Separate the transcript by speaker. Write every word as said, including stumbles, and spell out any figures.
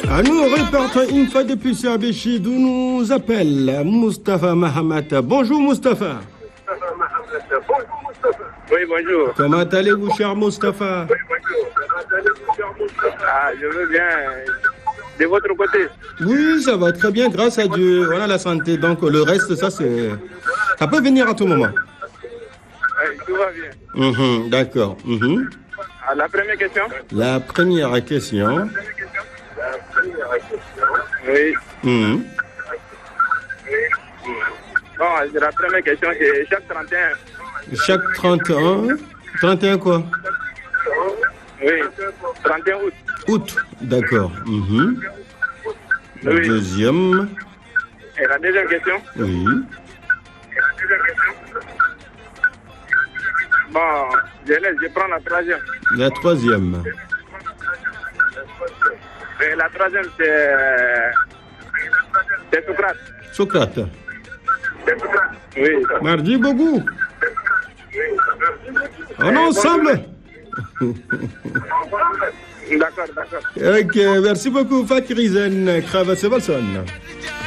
Speaker 1: À nous repartons une fois de plus sur Béchid d'où nous appelle Moustapha Mahamat. Bonjour Moustapha.
Speaker 2: Oui, bonjour.
Speaker 1: Comment allez-vous, cher Moustapha?
Speaker 2: Oui, bonjour. Ah, je veux bien. De votre côté?
Speaker 1: Oui, ça va très bien, grâce à Dieu. On a la santé, donc le reste, ça c'est... Ça peut venir à tout moment.
Speaker 2: Oui, tout va bien.
Speaker 1: Mmh, d'accord. Mmh.
Speaker 2: Ah, la première question?
Speaker 1: La première question.
Speaker 2: Oui.
Speaker 1: Mmh.
Speaker 2: Bon, la première question, c'est chaque trente et un.
Speaker 1: Chaque trente et un. trente et un quoi?
Speaker 2: Oui, trente et un août.
Speaker 1: Août, d'accord. Mmh. La
Speaker 2: Oui.
Speaker 1: deuxième.
Speaker 2: Et la deuxième question?
Speaker 1: Oui.
Speaker 2: Et la deuxième question? Bon, je laisse, je prends la troisième.
Speaker 1: La troisième.
Speaker 2: Et la troisième, c'est... C'est Socrate.
Speaker 1: Socrate.
Speaker 2: C'est Socrate. Oui.
Speaker 1: Mardi beaucoup. On est ensemble.
Speaker 2: D'accord, d'accord.
Speaker 1: Ok, merci beaucoup Fakirizen Kravasevalson.